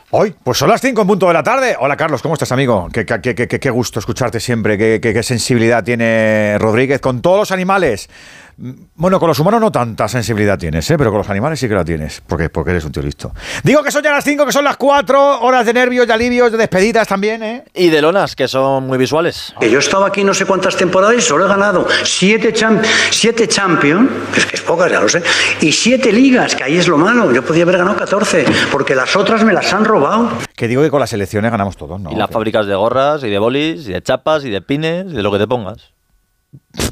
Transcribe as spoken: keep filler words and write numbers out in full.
Hoy, pues son las cinco en punto de la tarde. Hola Carlos, ¿cómo estás, amigo? Qué, qué, qué, qué, qué gusto escucharte siempre, qué, qué, qué sensibilidad tiene Rodríguez con todos los animales. Bueno, con los humanos no tanta sensibilidad tienes, ¿eh? Pero con los animales sí que la tienes, porque, porque eres un tío listo. Digo que son ya las cinco, que son las cuatro, horas de nervios, de alivios, de despedidas también, ¿eh? Y de lonas, que son muy visuales. Que yo he estado aquí no sé cuántas temporadas y solo he ganado siete, champ siete Champions, que es que es pocas, ya lo sé, y siete ligas, que ahí es lo malo. Yo podía haber ganado catorce, porque las otras me las han robado. Que digo que con las selecciones ganamos todos, ¿no? Y las fábricas de gorras, y de bolis, y de chapas, y de pines, y de lo que te pongas.